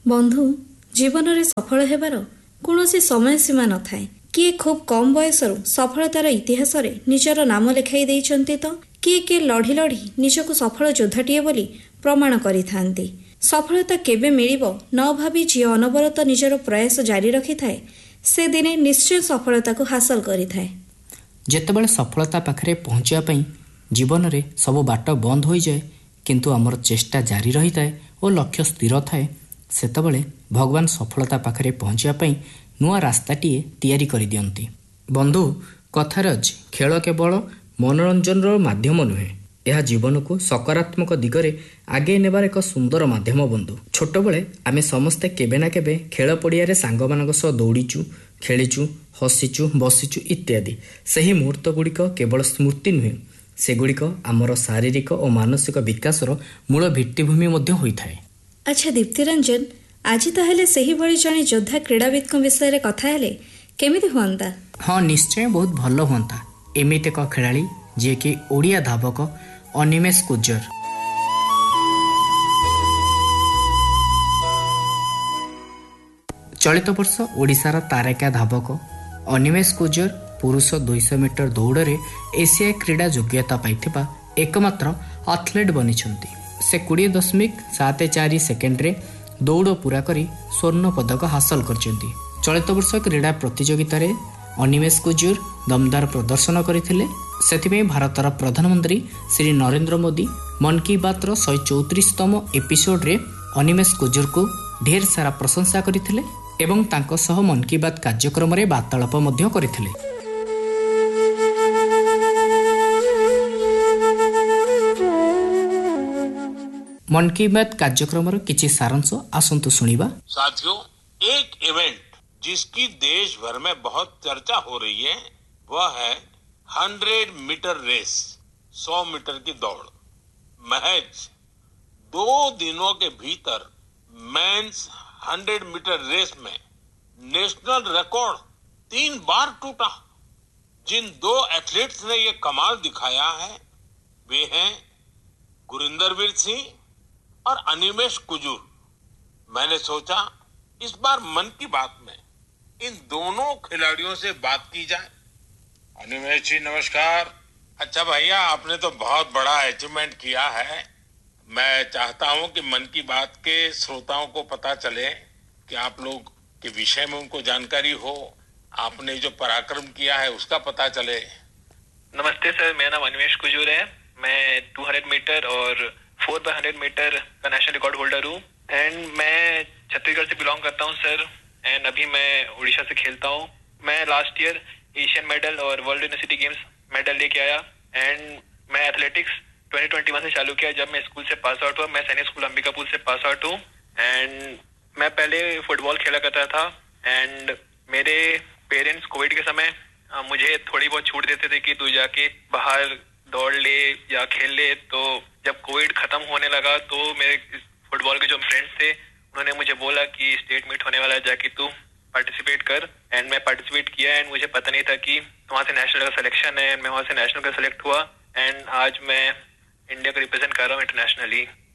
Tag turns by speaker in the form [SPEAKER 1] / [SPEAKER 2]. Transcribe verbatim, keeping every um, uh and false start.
[SPEAKER 1] बंधु जीवन में सफल हेबार कौनसी समय सीमा न थाए। किए खूब कम बयसरू सफलतार इतिहास रे निजर नाम लिखाई देइचंती तो किए किए लढ़ी लढ़ी निजको सफल योद्धाटीए बोली प्रमाण करिथांती। सफलता केबे मिलिबो न भाबी जी अनवरत निजर प्रयास जारी रखिथाए से दिने निश्चय सफलता को हासिल करिथाए।
[SPEAKER 2] जेतेबेले सफलता पाखरे पहुँचा पई जीवन रे सब बाट बंद हो जाए किंतु आमर चेष्टा जारी रही थाए और लक्ष्य स्थिर थाए सेतबेले भगवान सफलता पाखरे पहुँचा पई नुआ रास्ताटीए तैयारी करि दियंती। बंधु कथार अछि खेल केवल मनोरंजन माध्यम नुहे, यह जीवन को सकारात्मक दिगरे आगे नेबार एक सुंदर माध्यम। बंधु छोट बेले आमे समस्ते केबे ना केबे खेल पड़िया रे सांग मानक सह दौड़ीचु, खेलीचु, हसीचु, बसीचु इत्यादि। सही मुहूर्त गुड़िक केवल स्मृति नुहे, सेगुड़िक आमर शारीरिक और मानसिक विकासर मूल भित्तिभूमि मध्य होइथाए।
[SPEAKER 1] अच्छा दीप्ति रंजन, आज ताहले सही भली जने योद्धा क्रीड़ाविद विषय रे कथा हेले केमिति हुअंता? हाँ
[SPEAKER 2] निश्चय बहुत भल हुअंता। एमिति एक खेलाड़ी जे कि ओडिया धावक अनिमेष गुज्जर। चलित वर्ष ओडिशार तारका धावक अनिमेष गुज्जर पुरुष दुईश मीटर दौड़ रे एशिया क्रीड़ा योग्यता पाइथिबा एकमात्र एथलीट बनिछंती। से बीस दशमिक सात चार सेकेंड रे दौड़ पूरा करी स्वर्ण पदक हासिल करछंती। चलित वर्ष क्रीड़ा प्रतियोगिता रे अनिमेष गुज्जर दमदार प्रदर्शन करथिले। सेथिबे भारतर प्रधानमंत्री श्री नरेंद्र मोदी मन की बात रो एक सौ चौंतीस तम एपिसोड रे अनिमेष गुज्जर को ढेर सारा प्रशंसा करथिले एवं तांको सह मन की बात कार्यक्रम रे वार्तालाप मध्य करथिले। मन की बात कार्यक्रम किसी सारांश आसंतु सुनिबा।
[SPEAKER 3] साथियों, एक इवेंट जिसकी देश भर में बहुत चर्चा हो रही है वह है हंड्रेड मीटर रेस, सौ मीटर की दौड़। महज दो दिनों के भीतर मेंस हंड्रेड मीटर रेस में नेशनल रिकॉर्ड तीन बार टूटा। जिन दो एथलीट्स ने ये कमाल दिखाया है वे हैं गुरिंदरवीर सिंह और अनिमेष गुज्जर। मैंने सोचा इस बार मन की बात में इन दोनों खिलाड़ियों से बात की जाए। अनिमेष जी नमस्कार। अच्छा भैया, आपने तो बहुत बड़ा अचीवमेंट किया है। मैं चाहता हूं कि मन की बात के श्रोताओं को पता चले कि आप लोग के विषय में उनको जानकारी हो, आपने जो पराक्रम किया है उसका पता चले।
[SPEAKER 4] नमस्ते सर, मेरा नाम अनिमेष गुज्जर है। मैं दो सौ मीटर और फोर बाय हंड्रेड मीटर का नेशनल रिकॉर्ड होल्डर हूँ एंड मैं छत्तीसगढ़ से बिलोंग करता हूँ सर एंड अभी मैं उड़ीसा से खेलता हूँ। मैं लास्ट ईयर एशियन मेडल और वर्ल्ड यूनिवर्सिटी गेम्स मेडल लेके आया एंड मैं एथलेटिक्स ट्वेंटी ट्वेंटी वन से चालू किया जब मैं स्कूल से पास आउट हुआ। मैं सैनिक स्कूल अंबिकापुर से पास आउट हूँ एंड मैं पहले फुटबॉल खेला करता था एंड मेरे पेरेंट्स कोविड के समय मुझे थोड़ी बहुत छूट देते थे कि तू जाके बाहर दौड़ ले या खेल ले। तो जब कोविड खत्म होने लगा तो मेरे फुटबॉल के जो फ्रेंड्स थे उन्होंने मुझे बोला कि स्टेट मीट होने वाला है, जाके तू पार्टिसिपेट कर एंड मैं पार्टिसिपेट किया एंड मुझे पता नहीं था कि वहाँ से नेशनल का सिलेक्शन है। मैं वहाँ से नेशनल का सिलेक्ट हुआ एंड आज मैं इंडिया को रिप्रेजेंट कर रहा हूँ इंटरनेशनली।